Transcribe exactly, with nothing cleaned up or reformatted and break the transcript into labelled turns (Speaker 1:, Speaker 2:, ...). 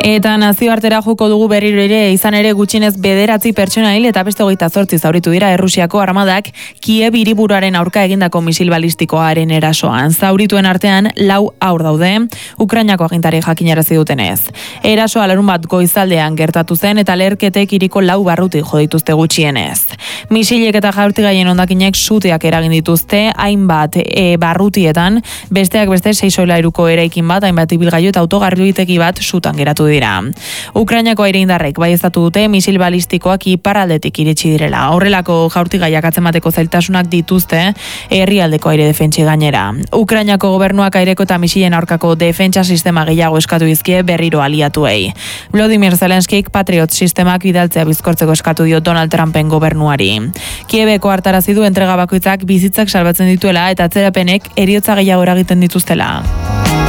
Speaker 1: Eta nazioartera joko dugu berriro ere, izan ere gutxienez bederatzi pertsona hil eta beste hogeita zortzi zauritu dira Errusiako armadak Kiev hiriburuaren aurka egindako misil balistikoaren erasoan. Zaurituen artean lau haur daude, Ukrainako agintari jakinarazi dutenez. Erasoa larun bat goizaldean gertatu zen eta leherketek hiriko lau barruti jo dituzte gutxienez. Misilek eta jaurtigaien hondakinek suteak eragin dituzte hainbat e, barrutietan, besteak beste sei solairuko eraikin bat, hainbat ibilgailu eta autogarbiotegi bat sutan geratu dira. Ukrainako aireindarrek baieztatu dute misil balistikoak iparraldetik iritsi direla. Horrelako jaurtigaiak atzemateko zailtasunak dituzte herrialdeko aire defentsi gainera. Ukrainako gobernuak aireko eta misilen aurkako defentsa sistema gehiago eskatu dizkie berriro aliatuei. Volodymyr Zelenskik Patriot sistemak bidaltzea bizkortzeko eskatu dio Donald Trumpen gobernuari. Kiebeko hartarazi du entrega bakoitzak bizitzak salbatzen dituela eta atzerapenek heriotza gehiago eragiten dituztela.